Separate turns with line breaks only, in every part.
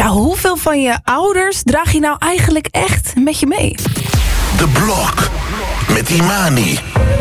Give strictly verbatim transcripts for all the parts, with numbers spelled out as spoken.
Ja, hoeveel van je ouders draag je nou eigenlijk echt met je mee?
De Blok met Imani.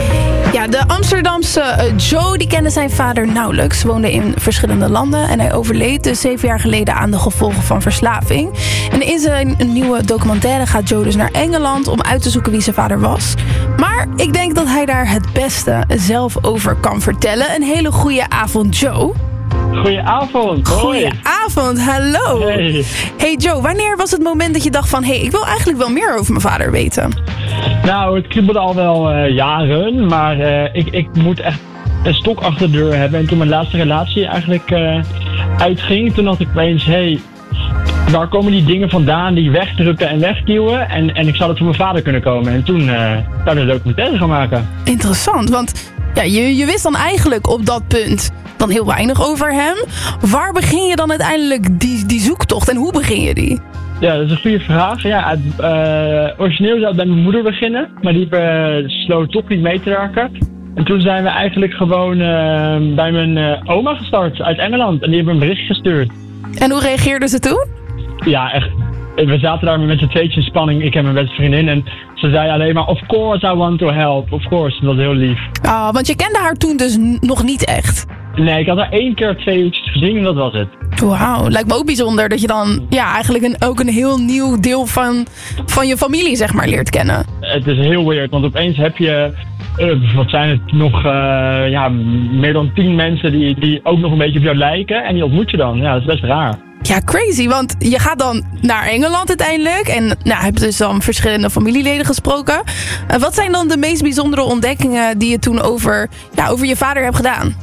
Ja, de Amsterdamse uh, Joe die kende zijn vader nauwelijks. Woonde in verschillende landen en hij overleed dus zeven jaar geleden aan de gevolgen van verslaving. En in zijn nieuwe documentaire gaat Joe dus naar Engeland om uit te zoeken wie zijn vader was. Maar ik denk dat hij daar het beste zelf over kan vertellen. Een hele goede avond, Joe.
Goedenavond.
Goedenavond, hallo.
Hey.
Hey Joe, wanneer was het moment dat je dacht van... hé, hey, ik wil eigenlijk wel meer over mijn vader weten?
Nou, het kriebelde al wel uh, jaren, maar uh, ik, ik moet echt een stok achter de deur hebben. En toen mijn laatste relatie eigenlijk uh, uitging, toen dacht ik opeens... hé, hey, waar komen die dingen vandaan die wegdrukken en wegduwen? En, en ik zou dat van mijn vader kunnen komen. En toen uh, zou ik een documentaire gaan maken.
Interessant, want ja, je, je wist dan eigenlijk op dat punt... dan heel weinig over hem. Waar begin je dan uiteindelijk die, die zoektocht en hoe begin je die?
Ja, dat is een goede vraag. Ja, het, uh, origineel zou het bij mijn moeder beginnen, maar die besloot toch niet mee te werken. En toen zijn we eigenlijk gewoon uh, bij mijn uh, oma gestart uit Engeland en die hebben een bericht gestuurd.
En hoe reageerde ze toen?
Ja, echt. We zaten daar met z'n tweetjes in spanning, ik en mijn beste vriendin. En ze zei alleen maar, of course I want to help. Of course, dat was heel lief.
Ah, want je kende haar toen dus n- nog niet echt?
Nee, ik had haar één keer twee uurtjes gezien en dat was het.
Wauw, lijkt me ook bijzonder dat je dan ja, eigenlijk een, ook een heel nieuw deel van, van je familie zeg maar leert kennen.
Het is heel weird, want opeens heb je, uh, wat zijn het nog, uh, ja, meer dan tien mensen die, die ook nog een beetje op jou lijken. En die ontmoet je dan. Ja, dat is best raar.
Ja, crazy, want je gaat dan naar Engeland uiteindelijk en nou, hebt dus dan verschillende familieleden gesproken. Uh, wat zijn dan de meest bijzondere ontdekkingen die je toen over, ja, over je vader hebt gedaan?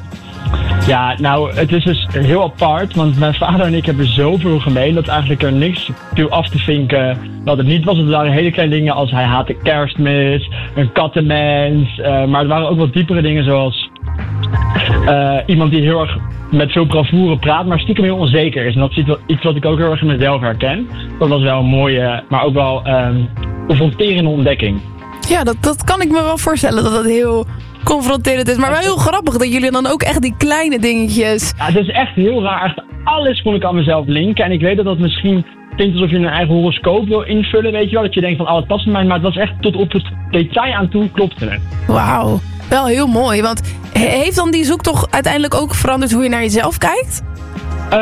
Ja, nou, het is dus heel apart, want mijn vader en ik hebben zoveel gemeen dat eigenlijk er niks viel af te vinken dat het niet was. Het waren hele kleine dingen als hij haatte kerstmis, een kattenmens, uh, maar er waren ook wat diepere dingen zoals uh, iemand die heel erg met veel bravoure praat, maar stiekem heel onzeker is. En dat is iets wat ik ook heel erg in mezelf herken. Dat was wel een mooie, maar ook wel um, confronterende ontdekking.
Ja, dat, dat kan ik me wel voorstellen dat dat heel confronterend is. Maar wel heel grappig dat jullie dan ook echt die kleine dingetjes...
Ja, het is echt heel raar. Echt alles kon ik aan mezelf linken. En ik weet dat dat misschien klinkt alsof je een eigen horoscoop wil invullen, weet je wel. Dat je denkt van, oh, het past bij mij. Maar het was echt tot op het detail aan toe klopte het.
Wauw, wel heel mooi. Want heeft dan die zoektocht uiteindelijk ook veranderd hoe je naar jezelf kijkt?
Uh,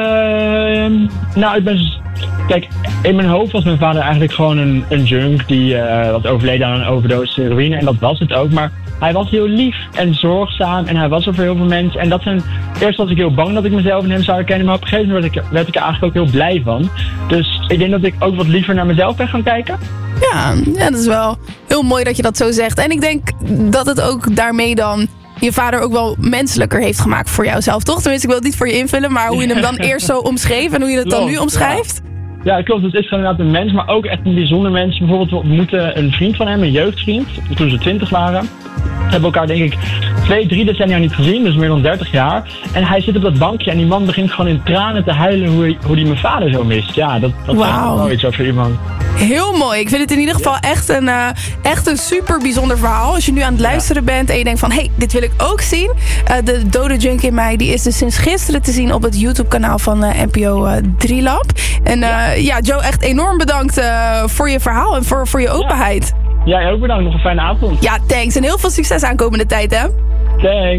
nou, ik ben... Kijk, in mijn hoofd was mijn vader eigenlijk gewoon een, een junk die uh, was overleden aan een overdosis heroïne. En dat was het ook. Maar hij was heel lief en zorgzaam en hij was er voor heel veel mensen. En dat zijn... Eerst was ik heel bang dat ik mezelf in hem zou herkennen, maar op een gegeven moment werd ik, werd ik er eigenlijk ook heel blij van. Dus ik denk dat ik ook wat liever naar mezelf ben gaan kijken.
Ja, ja, dat is wel heel mooi dat je dat zo zegt. En ik denk dat het ook daarmee dan je vader ook wel menselijker heeft gemaakt voor jouzelf, toch? Tenminste, ik wil het niet voor je invullen, maar hoe je hem dan eerst zo omschreef en hoe je het dan nu omschrijft.
Ja, ja, klopt. Het is gewoon inderdaad een mens, maar ook echt een bijzonder mens. Bijvoorbeeld, we ontmoeten een vriend van hem, een jeugdvriend, toen ze twintig waren. We hebben elkaar denk ik twee, drie decennia niet gezien, dus meer dan dertig jaar. En hij zit op dat bankje en die man begint gewoon in tranen te huilen hoe hij, hoe hij mijn vader zo mist. Ja, dat, dat wow. Is wel iets over iemand.
Heel mooi. Ik vind het in ieder geval echt een, uh, echt een super bijzonder verhaal. Als je nu aan het luisteren bent en je denkt van, hé, hey, dit wil ik ook zien. Uh, de dode junk in mij, die is dus sinds gisteren te zien op het YouTube kanaal van uh, N P O uh, drie Lab. En uh, ja. ja, Joe, echt enorm bedankt uh, voor je verhaal en voor, voor je openheid.
Ja, jij ook bedankt. Nog een fijne avond.
Ja, thanks. En heel veel succes aankomende tijd, hè?
Thanks.